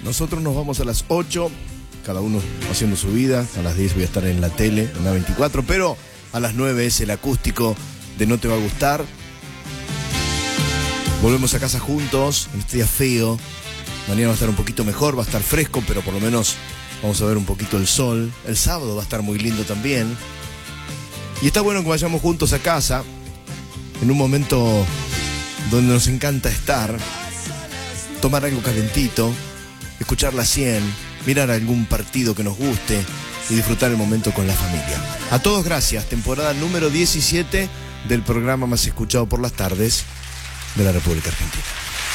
Nosotros nos vamos a las 8, cada uno haciendo su vida. A las 10 voy a estar en la tele, en la 24, pero a las 9 es el acústico de No Te Va a Gustar. Volvemos a casa juntos, en este día feo. Mañana va a estar un poquito mejor, va a estar fresco, pero por lo menos vamos a ver un poquito el sol. El sábado va a estar muy lindo también. Y está bueno que vayamos juntos a casa, en un momento donde nos encanta estar, tomar algo calentito, escuchar la 100, mirar algún partido que nos guste y disfrutar el momento con la familia. A todos gracias, temporada número 17 del programa más escuchado por las tardes de la República Argentina.